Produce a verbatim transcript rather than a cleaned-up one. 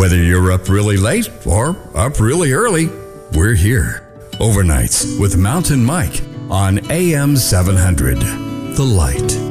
Whether you're up really late or up really early, we're here. Overnights with Mountain Mike on A M seven hundred. The Light.